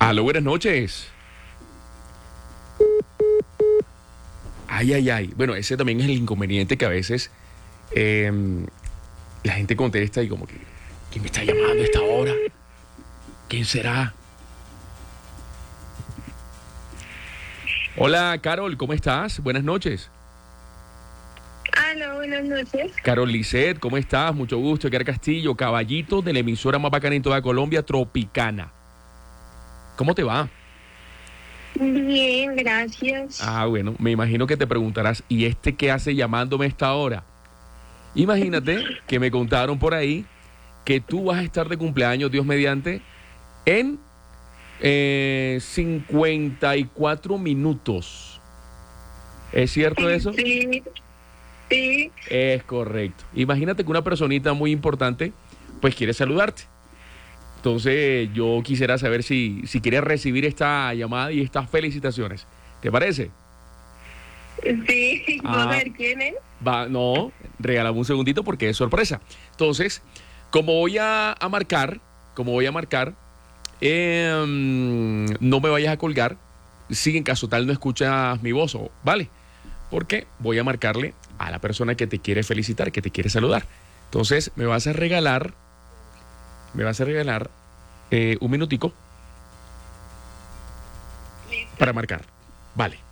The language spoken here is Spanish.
Aló, buenas noches. Ay, ay, ay. Bueno, ese también es el inconveniente que a veces la gente contesta y como que, ¿quién me está llamando a esta hora? ¿Quién será? Hola, Carol, ¿cómo estás? Buenas noches. Hola, buenas noches. Carol Lisset, ¿cómo estás? Mucho gusto. Edgar Castillo, caballito de la emisora más bacana en toda Colombia, Tropicana. ¿Cómo te va? Bien, gracias. Ah, bueno, me imagino que te preguntarás, ¿y este qué hace llamándome a esta hora? Imagínate que me contaron por ahí que tú vas a estar de cumpleaños, Dios mediante, en 54 minutos. ¿Es cierto eso? Sí, sí. Es correcto. Imagínate que una personita muy importante, pues quiere saludarte. Entonces yo quisiera saber si quieres recibir esta llamada y estas felicitaciones. ¿Te parece? Sí, ¿puedo Ah, ver quién es? no, regálame un segundito porque es sorpresa. Entonces, como voy a marcar, como voy a marcar, no me vayas a colgar si en caso tal no escuchas mi voz, ¿vale? Porque voy a marcarle a la persona que te quiere felicitar, que te quiere saludar. Entonces, me vas a regalar un minutico Listo. para marcar. Vale.